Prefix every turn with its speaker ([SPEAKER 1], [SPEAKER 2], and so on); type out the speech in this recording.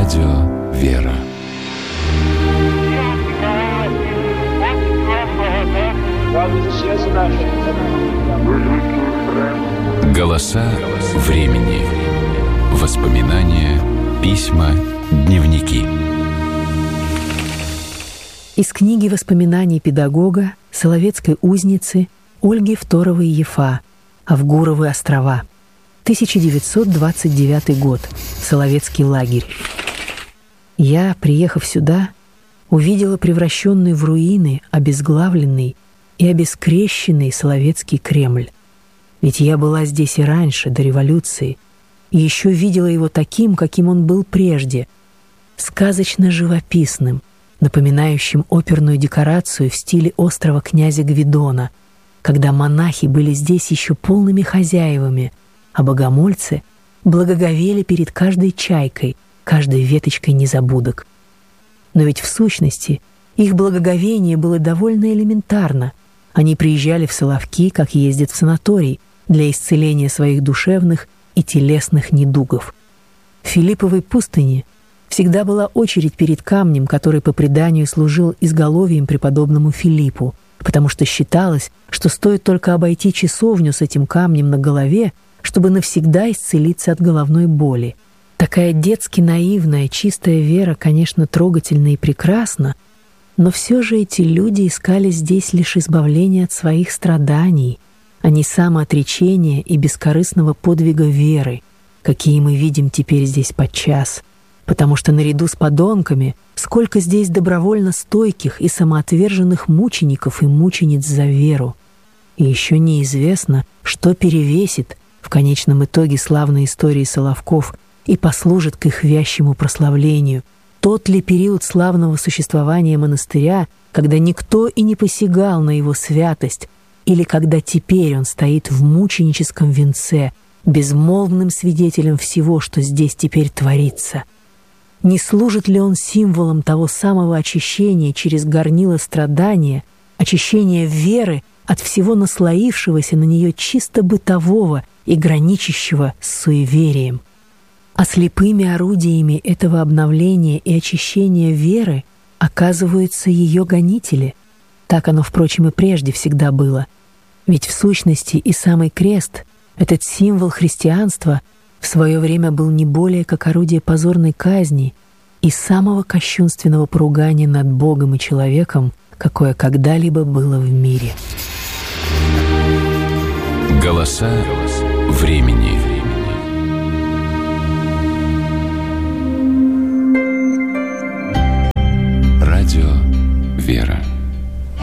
[SPEAKER 1] Радио «Вера». Голоса времени. Воспоминания, письма, дневники.
[SPEAKER 2] Из книги воспоминаний педагога, соловецкой узницы Ольги Второвой-Ефа «Авгуровы острова». 1929 год. Соловецкий лагерь. Я, приехав сюда, увидела превращенный в руины, обезглавленный и обескрещенный Соловецкий Кремль. Ведь я была здесь и раньше, до революции, и еще видела его таким, каким он был прежде, сказочно живописным, напоминающим оперную декорацию в стиле острова князя Гвидона, когда монахи были здесь еще полными хозяевами, а богомольцы благоговели перед каждой чайкой, каждой веточкой незабудок. Но ведь в сущности их благоговение было довольно элементарно. Они приезжали в Соловки, как ездят в санаторий, для исцеления своих душевных и телесных недугов. В Филипповой пустыне всегда была очередь перед камнем, который по преданию служил изголовьем преподобному Филиппу, потому что считалось, что стоит только обойти часовню с этим камнем на голове, чтобы навсегда исцелиться от головной боли. Такая детски наивная, чистая вера, конечно, трогательна и прекрасна, но все же эти люди искали здесь лишь избавления от своих страданий, а не самоотречения и бескорыстного подвига веры, какие мы видим теперь здесь подчас. Потому что наряду с подонками сколько здесь добровольно стойких и самоотверженных мучеников и мучениц за веру. И еще неизвестно, что перевесит в конечном итоге славной истории Соловков и послужит к их вящему прославлению. Тот ли период славного существования монастыря, когда никто и не посягал на его святость, или когда теперь он стоит в мученическом венце, безмолвным свидетелем всего, что здесь теперь творится? Не служит ли он символом того самого очищения через горнило страдания, очищения веры от всего наслоившегося на нее чисто бытового и граничащего с суеверием? А слепыми орудиями этого обновления и очищения веры оказываются ее гонители. Так оно, впрочем, и прежде всегда было. Ведь в сущности и самый крест, этот символ христианства, в свое время был не более как орудие позорной казни и самого кощунственного поругания над Богом и человеком, какое когда-либо было в мире.
[SPEAKER 1] Голоса времени. Радио «Вера».